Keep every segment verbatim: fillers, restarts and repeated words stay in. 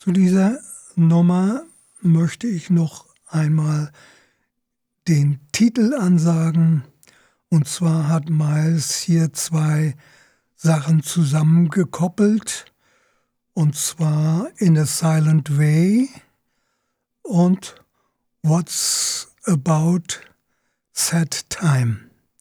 Zu dieser Nummer möchte ich noch einmal den Titel ansagen. Und zwar hat Miles hier zwei Sachen zusammengekoppelt. Und zwar In a Silent Way und What's About Sad Time.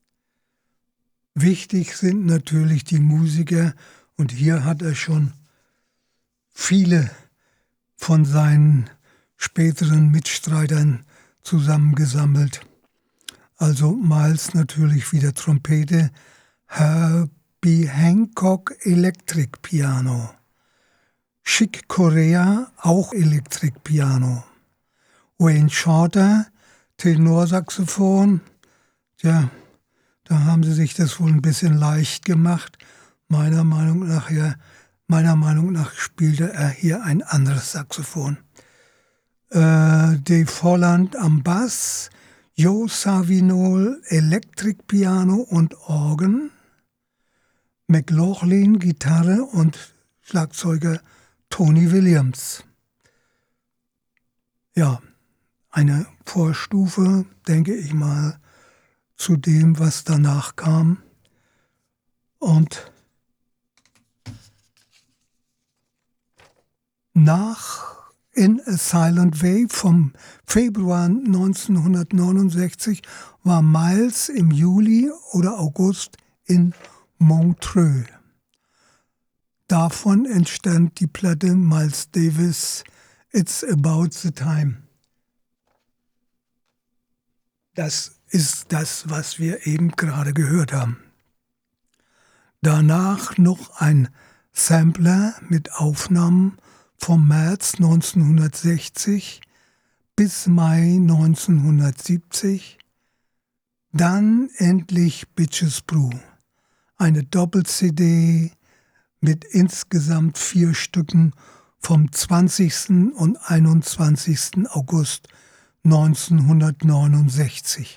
Wichtig sind natürlich die Musiker und hier hat er schon viele von seinen späteren Mitstreitern zusammengesammelt. Also Miles natürlich wieder Trompete, Herbie Hancock Electric Piano, Chick Corea auch Electric Piano, Wayne Shorter Tenorsaxophon, ja, da haben sie sich das wohl ein bisschen leicht gemacht. Meiner Meinung nach, ja, meiner Meinung nach spielte er hier ein anderes Saxophon. Äh, Dave Holland am Bass, Joe Savinol Electric Piano und Orgel, McLaughlin Gitarre und Schlagzeuger Tony Williams. Ja, eine Vorstufe, denke ich mal, zu dem, was danach kam. Und nach In a Silent Way vom Februar neunzehnhundertneunundsechzig war Miles im Juli oder August in Montreux. Davon entstand die Platte Miles Davis It's About the Time. Das ist das, was wir eben gerade gehört haben. Danach noch ein Sampler mit Aufnahmen vom März neunzehnhundertsechzig bis Mai neunzehnhundertsiebzig. Dann endlich Bitches Brew, eine Doppel-C D mit insgesamt vier Stücken vom zwanzigsten und einundzwanzigsten August neunzehnhundertneunundsechzig.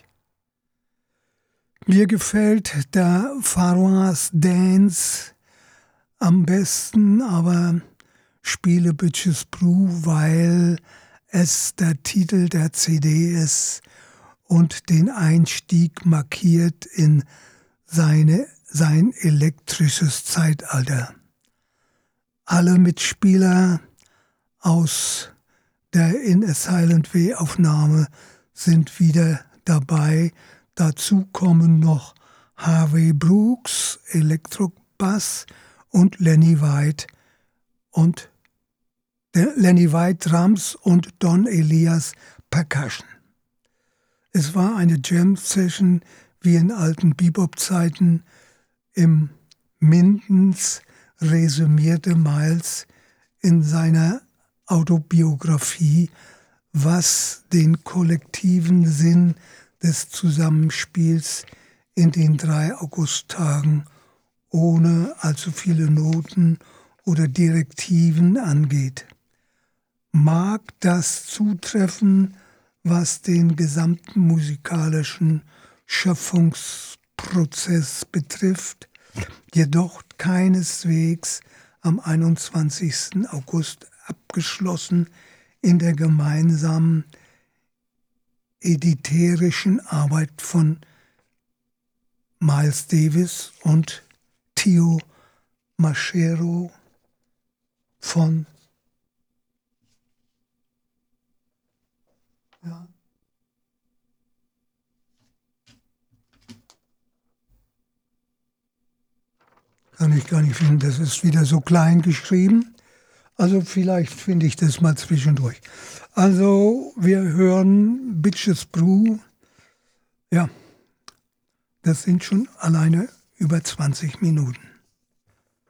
Mir gefällt der Pharaoh's Dance am besten, aber spiele Bitches Brew, weil es der Titel der C D ist und den Einstieg markiert in seine, sein elektrisches Zeitalter. Alle Mitspieler aus der In a Silent Way Aufnahme sind wieder dabei. Dazu kommen noch Harvey Brooks, Elektrobass und Lenny White und Lenny White Drums und Don Elias Percussion. Es war eine Jam-Session wie in alten Bebop-Zeiten. Im Mindens resümierte Miles in seiner Autobiografie, was den kollektiven Sinn des Zusammenspiels in den drei Augusttagen ohne allzu viele Noten oder Direktiven angeht. Mag das zutreffen, was den gesamten musikalischen Schöpfungsprozess betrifft, jedoch keineswegs am einundzwanzigsten August abgeschlossen in der gemeinsamen editerischen Arbeit von Miles Davis und Tio Macero von ja, kann ich gar nicht finden, das ist wieder so klein geschrieben. Also vielleicht finde ich das mal zwischendurch. Also wir hören Bitches Brew. Ja, das sind schon alleine über zwanzig Minuten.